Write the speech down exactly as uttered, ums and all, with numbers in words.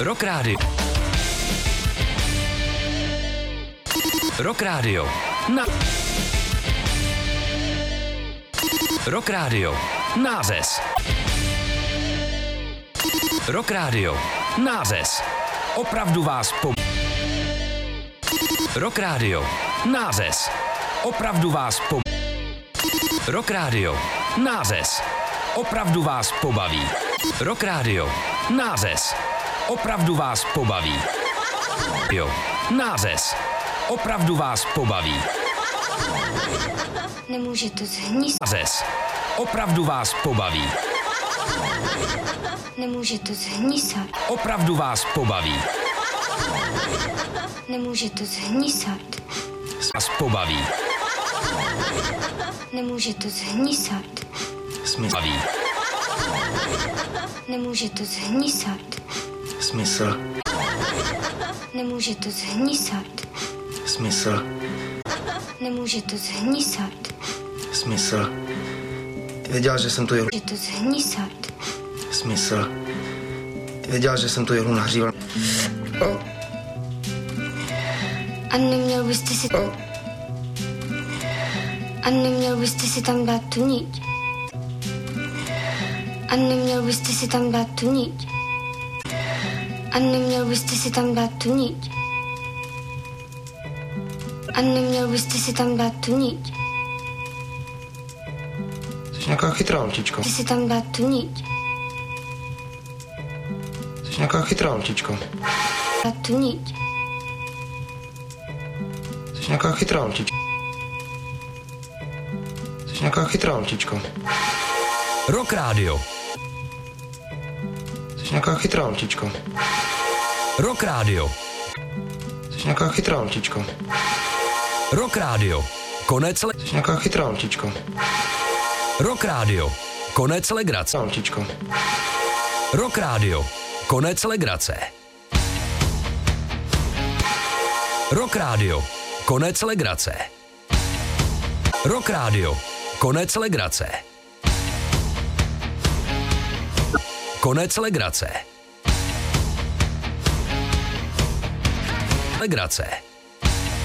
Rock Radio. Rock Radio. Na... Rock Radio. Nářez. Rock Radio. Nářez. Opravdu vás po... Rock Radio. Nářez. Opravdu vás po... Rock Radio. Nářez. Opravdu vás pobaví. Rock Radio. Nářez. Opravdu vás pobaví. Jo. Nářez. Opravdu vás pobaví. Nemůže to zhníst. Nářez. Opravdu vás pobaví. Nemůže to zhnísat. Opravdu vás pobaví. Nemůže to zhnísat. Vás pobaví. Nemůže to zhnísat. Smysl. Baví. Nemůže to zhnísat. Smysl. Nemůže to zhnísat. Smysl. Nemůže to zhnísat. Smysl. Věděl, že jsem tu jelu. Nemůže to zhnísat. Smysl. Věděl, že jsem tu jelu nahříval. O. A neměl byste si... O. A neměl byste si tam dát tu niť. A neměl byste si tam dát tu niť. A neměl byste si tam dát tu niť. A neměl byste si tam dát tu niť. Jsi nějaká chytrá holčičko. Jste si tam dát tu niť. Jsi nějaká chytrá holčičko. Dát tu niť. Jsi nějaká chytrá holčičko. Jsi nějaká chytrá holčičko. Rock Radio. Jsi nějaká chytrá holčičko. Rock Radio. Jsi nějaká chytrá holčičko. Rock Radio. Konec le... Jsi nějaká chytrá holčičko. Rock Radio. Konec legrace. Holčičko. Rock Radio. Konec legrace. Rock Radio. Konec legrace. Rock Radio. Konec legrace. Konec legrace. Legrace.